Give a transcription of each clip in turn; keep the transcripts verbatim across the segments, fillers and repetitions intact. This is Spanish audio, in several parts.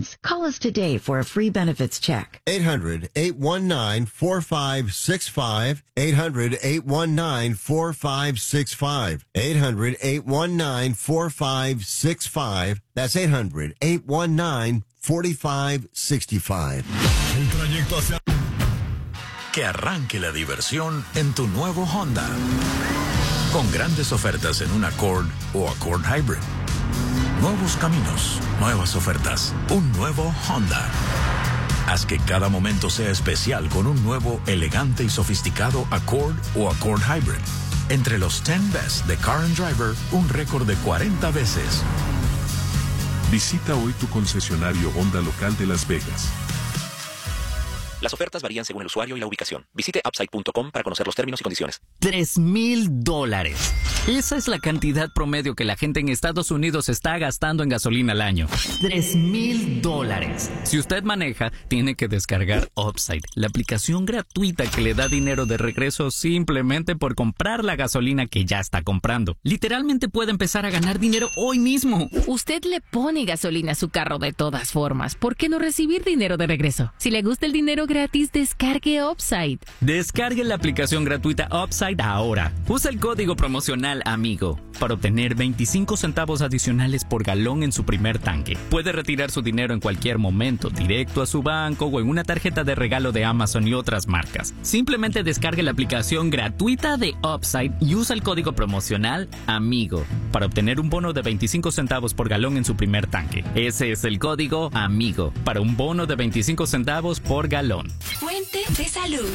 plans. Call us today for a free benefits check. eight hundred, eight one nine, four five six five. eight hundred, eight one nine, four five six five. eight hundred, eight one nine, four five six five. That's eight hundred, eight one nine, four five six five. El trayecto hacia... Que arranque la diversión en tu nuevo Honda. Con grandes ofertas en un Accord o Accord Hybrid. Nuevos caminos, nuevas ofertas, un nuevo Honda. Haz que cada momento sea especial con un nuevo, elegante y sofisticado Accord o Accord Hybrid. Entre los diez Best de Car and Driver, un récord de cuarenta veces. Visita hoy tu concesionario Honda local de Las Vegas. Las ofertas varían según el usuario y la ubicación. Visite upside punto com para conocer los términos y condiciones. Tres mil dólares. Esa es la cantidad promedio que la gente en Estados Unidos está gastando en gasolina al año. Tres mil dólares. Si usted maneja, tiene que descargar Upside, la aplicación gratuita que le da dinero de regreso simplemente por comprar la gasolina que ya está comprando. Literalmente puede empezar a ganar dinero hoy mismo. Usted le pone gasolina a su carro de todas formas. ¿Por qué no recibir dinero de regreso? Si le gusta el dinero gratis, descargue Upside. Descargue la aplicación gratuita Upside ahora. Usa el código promocional AMIGO para obtener veinticinco centavos adicionales por galón en su primer tanque. Puede retirar su dinero en cualquier momento, directo a su banco o en una tarjeta de regalo de Amazon y otras marcas. Simplemente descargue la aplicación gratuita de Upside y usa el código promocional AMIGO para obtener un bono de veinticinco centavos por galón en su primer tanque. Ese es el código AMIGO para un bono de veinticinco centavos por galón. Fuente de salud.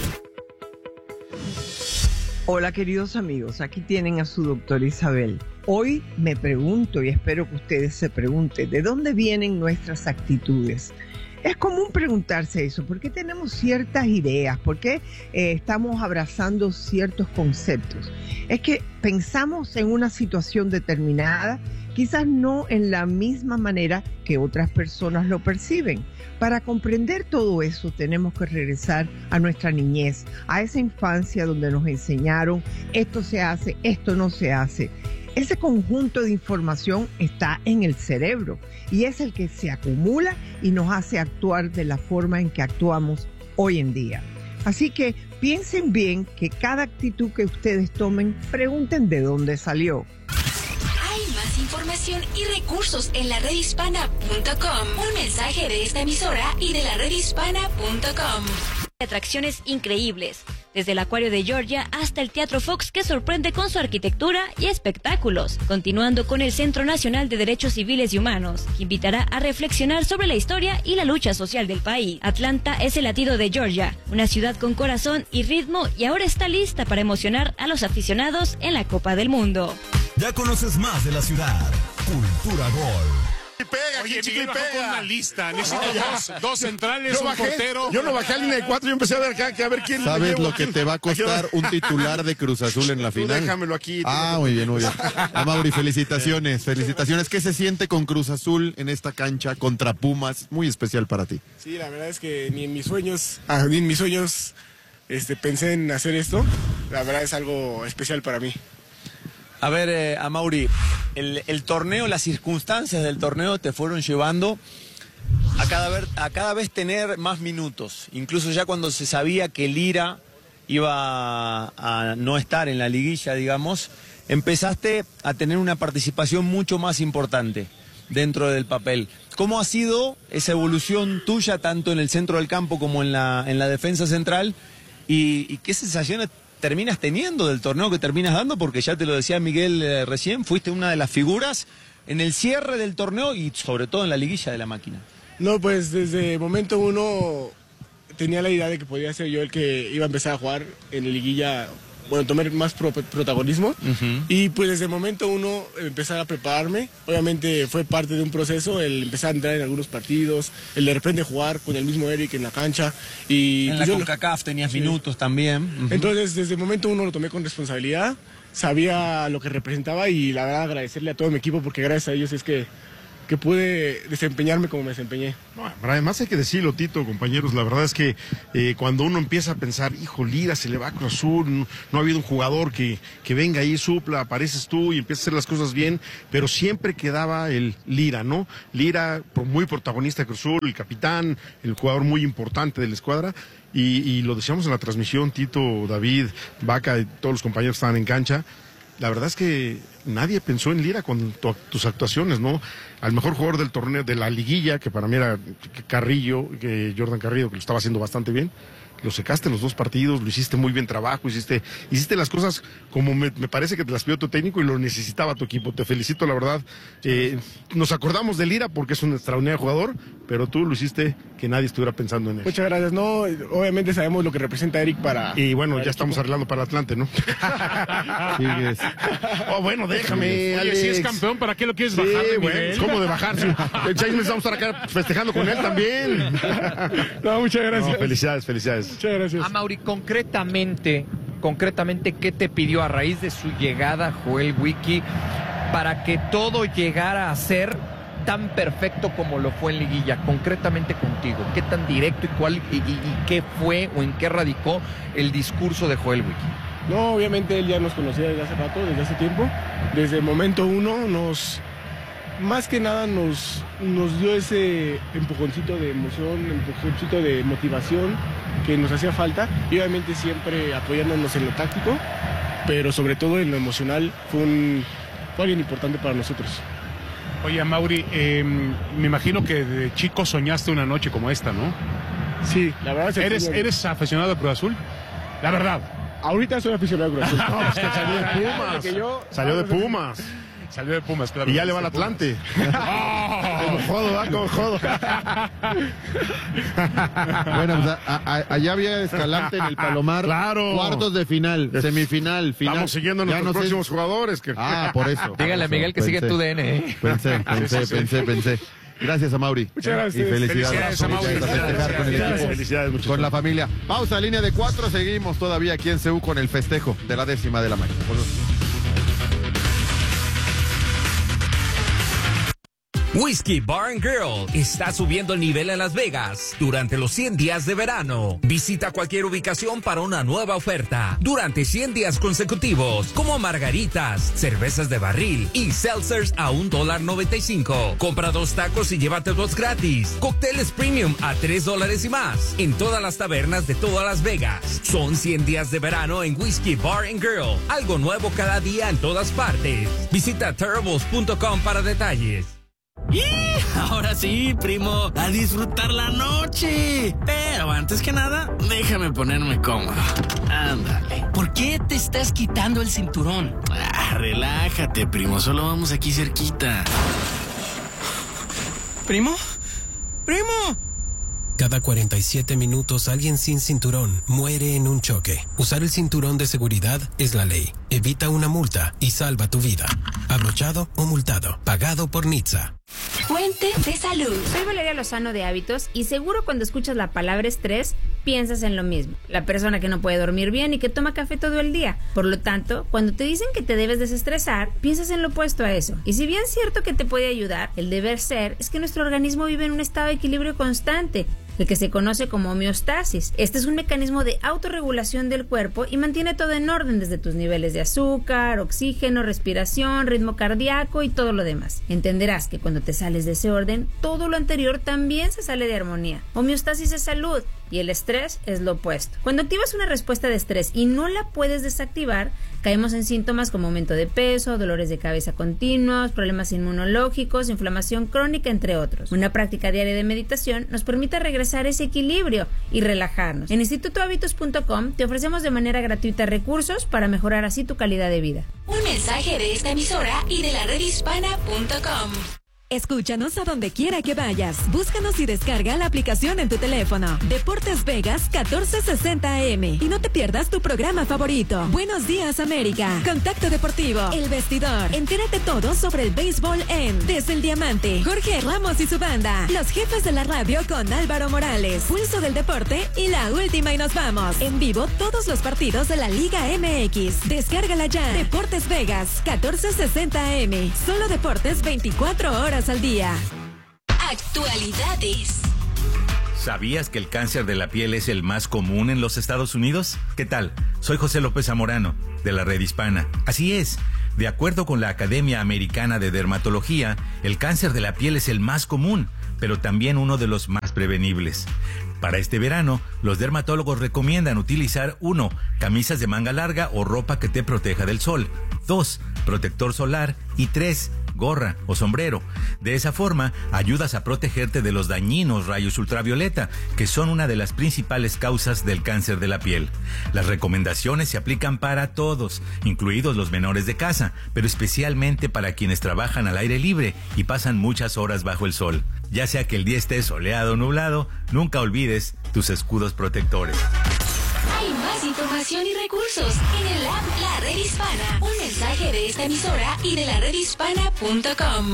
Hola queridos amigos, aquí tienen a su doctora Isabel. Hoy me pregunto y espero que ustedes se pregunten, ¿de dónde vienen nuestras actitudes? Es común preguntarse eso, ¿por qué tenemos ciertas ideas? ¿Por qué eh, estamos abrazando ciertos conceptos? Es que pensamos en una situación determinada, quizás no en la misma manera que otras personas lo perciben. Para comprender todo eso tenemos que regresar a nuestra niñez, a esa infancia donde nos enseñaron esto se hace, esto no se hace. Ese conjunto de información está en el cerebro y es el que se acumula y nos hace actuar de la forma en que actuamos hoy en día. Así que piensen bien que cada actitud que ustedes tomen, pregunten de dónde salió. Hay más información y recursos en la red hispana punto com. Un mensaje de esta emisora y de la red hispana punto com. Atracciones increíbles, desde el Acuario de Georgia hasta el Teatro Fox, que sorprende con su arquitectura y espectáculos, continuando con el Centro Nacional de Derechos Civiles y Humanos, que invitará a reflexionar sobre la historia y la lucha social del país. Atlanta es el latido de Georgia, una ciudad con corazón y ritmo, y ahora está lista para emocionar a los aficionados en la Copa del Mundo. Ya conoces más de la ciudad. Cultura Gol. Pega, Oye, Miguel bajó pega. con una lista. Necesito dos, dos centrales, yo un bajé, portero. Yo no bajé a línea de cuatro, yo empecé a ver acá, que a ver quién. ¿Sabes me lo que te va a costar un titular de Cruz Azul en la Tú final? déjamelo aquí. Ah, muy bien, muy bien. Amaury, felicitaciones, felicitaciones. ¿Qué se siente con Cruz Azul en esta cancha contra Pumas? Muy especial para ti. Sí, la verdad es que ni en mis sueños, ah, ni en mis sueños este, pensé en hacer esto. La verdad es algo especial para mí. A ver, eh, Amaury, el, el torneo, las circunstancias del torneo te fueron llevando a cada, vez, a cada vez tener más minutos. Incluso ya cuando se sabía que Lira iba a, a no estar en la liguilla, digamos, empezaste a tener una participación mucho más importante dentro del papel. ¿Cómo ha sido esa evolución tuya tanto en el centro del campo como en la, en la defensa central? ¿Y, y qué sensaciones terminas teniendo del torneo que terminas dando? Porque ya te lo decía Miguel eh, recién, fuiste una de las figuras en el cierre del torneo y sobre todo en la liguilla de la máquina. No, pues desde momento uno tenía la idea de que podía ser yo el que iba a empezar a jugar en la liguilla, bueno, tomar más pro protagonismo. Uh-huh. Y pues desde el momento uno empezar a prepararme. Obviamente fue parte de un proceso el empezar a entrar en algunos partidos, el de repente jugar con el mismo Eric en la cancha. Y en pues la yo, CONCACAF tenías sí. minutos también. Uh-huh. Entonces desde el momento uno lo tomé con responsabilidad, sabía lo que representaba y la verdad agradecerle a todo mi equipo porque gracias a ellos es que, que pude desempeñarme como me desempeñé. No, además hay que decirlo, Tito, compañeros, la verdad es que eh, cuando uno empieza a pensar, hijo, Lira se le va a Cruz Azul, no, no ha habido un jugador que, que venga ahí, supla, apareces tú y empiezas a hacer las cosas bien, pero siempre quedaba el Lira, ¿no? Lira, muy protagonista de Cruz Azul, el capitán, el jugador muy importante de la escuadra, y, y lo decíamos en la transmisión, Tito, David, Vaca y todos los compañeros que estaban en cancha. La verdad es que nadie pensó en Lira con tu, tus actuaciones, ¿no? Al mejor jugador del torneo, de la liguilla, que para mí era Carrillo, que Jordan Carrillo, que lo estaba haciendo bastante bien. Lo secaste en los dos partidos, lo hiciste muy bien trabajo, hiciste, hiciste las cosas como me, me parece que te las pidió tu técnico y lo necesitaba tu equipo. Te felicito, la verdad. Eh, nos acordamos de Lira porque es un extraordinario jugador, pero tú lo hiciste que nadie estuviera pensando en él. Muchas gracias. No, obviamente sabemos lo que representa Eric para... Y bueno, para ya estamos equipo. arreglando para Atlante, ¿no? Sigues. Oh, bueno, déjame, Oye, si es campeón, ¿para qué lo quieres sí, bajar de bueno, nivel? ¿cómo de bajar? Sí. Seis meses vamos a estar acá festejando con él también. No, muchas gracias. No, felicidades, felicidades. Muchas gracias. A Mauri, concretamente, concretamente, ¿qué te pidió a raíz de su llegada Joel Wiki para que todo llegara a ser tan perfecto como lo fue en liguilla? Concretamente contigo, ¿qué tan directo y cuál y, y, y qué fue o en qué radicó el discurso de Joel Wiki? No, obviamente él ya nos conocía desde hace rato, desde hace tiempo. Desde el momento uno nos... Más que nada nos, nos dio ese empujoncito de emoción, empujoncito de motivación que nos hacía falta, y obviamente siempre apoyándonos en lo táctico, pero sobre todo en lo emocional fue, un, fue alguien importante para nosotros. Oye, Mauri, eh, me imagino que de chico soñaste una noche como esta, ¿no? Sí, la verdad. ¿Eres, ¿Eres aficionado a Cruz Azul? La verdad. Ahorita soy aficionado a Cruz Azul. No, pues que salió de Pumas. Que yo, salió de Pumas. Salió de Pumas, claro. Y ya le va al Atlante. Como jodo, ¿verdad? Como jodo. Bueno, pues a, a, allá había Escalante en el Palomar. Claro. Cuartos de final, semifinal, final. Estamos siguiendo a nuestros no próximos sé... jugadores. Que... Ah, por eso. Dígale a Miguel que pensé, sigue tu D N, ¿eh? Pensé, pensé, pensé, pensé. Gracias a Mauri. Muchas gracias. Y felicidades. Felicidades a Mauri. Felicidades, festejar con el equipo, Felicidades, muchachos. con la familia. Pausa, línea de cuatro. Seguimos todavía aquí en C U con el festejo de la décima de la mañana. Whiskey Bar and Grill está subiendo el nivel en Las Vegas durante los cien días de verano. Visita cualquier ubicación para una nueva oferta durante cien días consecutivos, como margaritas, cervezas de barril y seltzers a un dólar noventa y cinco. Compra dos tacos y llévate dos gratis. Cócteles premium a tres dólares y más en todas las tabernas de todas Las Vegas. Son cien días de verano en Whiskey Bar and Grill. Algo nuevo cada día en todas partes. Visita terribles punto com para detalles. Y ahora sí, primo, a disfrutar la noche. Pero antes que nada, déjame ponerme cómodo. Ándale. ¿Por qué te estás quitando el cinturón? Ah, relájate, primo, solo vamos aquí cerquita. ¿Primo? ¡Primo! Cada cuarenta y siete minutos alguien sin cinturón muere en un choque. Usar el cinturón de seguridad es la ley. Evita una multa y salva tu vida. Abrochado o multado. Pagado por N H T S A. Fuente de salud. Soy Valeria Lozano de Hábitos y seguro cuando escuchas la palabra estrés piensas en lo mismo. La persona que no puede dormir bien y que toma café todo el día. Por lo tanto, cuando te dicen que te debes desestresar, piensas en lo opuesto a eso. Y si bien es cierto que te puede ayudar, el deber ser es que nuestro organismo vive en un estado de equilibrio constante, el que se conoce como homeostasis. Este es un mecanismo de autorregulación del cuerpo y mantiene todo en orden, desde tus niveles de azúcar, oxígeno, respiración, ritmo cardíaco y todo lo demás. Entenderás que cuando te sales de ese orden, todo lo anterior también se sale de armonía. Homeostasis es salud y el estrés es lo opuesto. Cuando activas una respuesta de estrés y no la puedes desactivar, caemos en síntomas como aumento de peso, dolores de cabeza continuos, problemas inmunológicos, inflamación crónica, entre otros. Una práctica diaria de meditación nos permite regresar a ese equilibrio y relajarnos. En instituto hábitos punto com te ofrecemos de manera gratuita recursos para mejorar así tu calidad de vida. Un mensaje de esta emisora y de la red hispana punto com. Escúchanos a donde quiera que vayas. Búscanos y descarga la aplicación en tu teléfono. Deportes Vegas catorce sesenta A M. Y no te pierdas tu programa favorito. Buenos días, América. Contacto Deportivo. El Vestidor. Entérate todo sobre el béisbol en Desde el Diamante. Jorge Ramos y su banda. Los jefes de la radio con Álvaro Morales. Pulso del Deporte y la última y nos vamos. En vivo todos los partidos de la Liga M X. Descárgala ya. Deportes Vegas catorce sesenta A M. Solo deportes veinticuatro horas horas al día. Actualidades. ¿Sabías que el cáncer de la piel es el más común en los Estados Unidos? ¿Qué tal? Soy José López Zamorano, de la Red Hispana. Así es. De acuerdo con la Academia Americana de Dermatología, el cáncer de la piel es el más común, pero también uno de los más prevenibles. Para este verano, los dermatólogos recomiendan utilizar uno, camisas de manga larga o ropa que te proteja del sol. dos, protector solar. Y tres, gorra o sombrero. De esa forma, ayudas a protegerte de los dañinos rayos ultravioleta, que son una de las principales causas del cáncer de la piel. Las recomendaciones se aplican para todos, incluidos los menores de casa, pero especialmente para quienes trabajan al aire libre y pasan muchas horas bajo el sol. Ya sea que el día esté soleado o nublado, nunca olvides tus escudos protectores. Hay más información y recursos en el app La Red Hispana. Un mensaje de esta emisora y de la red hispana punto com.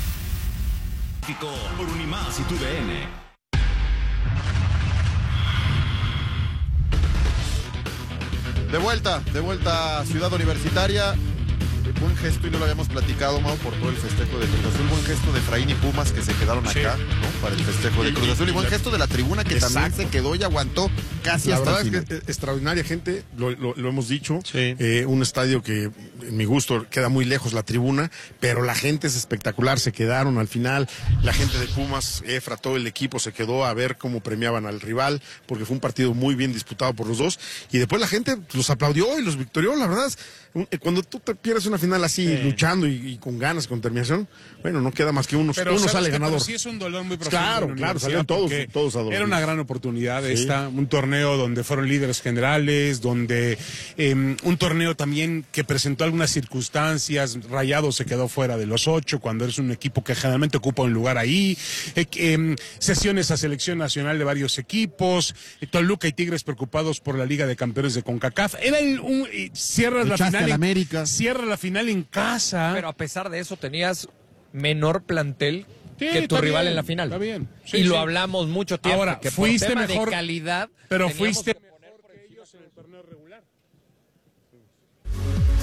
Por Unimás y tu D N. De vuelta, de vuelta a Ciudad Universitaria. Buen gesto, y no lo habíamos platicado, Mau, por todo el festejo de Cruz Azul. Buen gesto de Efraín y Pumas que se quedaron Sí. acá, ¿no? Para el festejo de Y- Cruz y- Azul. Y y buen la- gesto de la tribuna que Exacto. también se quedó y aguantó casi La hasta verdad el es final. que es extraordinaria gente, lo, lo- lo hemos dicho. Eh, un estadio que, en mi gusto, queda muy lejos la tribuna, pero la gente es espectacular. Se quedaron al final. La gente de Pumas, Efra, todo el equipo se quedó a ver cómo premiaban al rival, porque fue un partido muy bien disputado por los dos. Y después la gente los aplaudió y los victorió. La verdad, es, un- eh, cuando tú te pierdes una final así, Sí. luchando y, y con ganas, con determinación, bueno, no queda más que uno, Pero uno ¿sabes sale qué? ganador. Pero sí es un dolor muy profundo. Claro, en la claro, universidad salieron todos, porque todos a dormir. Era una gran oportunidad Sí. esta, un torneo donde fueron líderes generales, donde eh, un torneo también que presentó algunas circunstancias. Rayados se quedó fuera de los ocho cuando eres un equipo que generalmente ocupa un lugar ahí. Eh, eh, sesiones a selección nacional de varios equipos. Eh, Toluca y Tigres preocupados por la Liga de Campeones de CONCACAF. Era el, un, y cierras la Luchaste final. al en- América. Cierra la final en casa. Pero a pesar de eso tenías menor plantel Sí, que tu está rival bien, en la final. está bien. Sí, y lo sí. hablamos mucho tiempo. Ahora, que por fuiste tema mejor, de calidad, pero teníamos fuiste que mejor que ellos en el torneo regular.